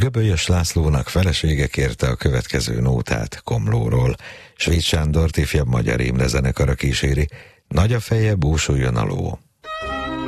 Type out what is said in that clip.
Göbölyös Lászlónak felesége kérte a következő nótát Komlóról. Svéd Sándort ifjabb magyar émnezenekara kíséri, Nagy a feje, búsuljon a ló.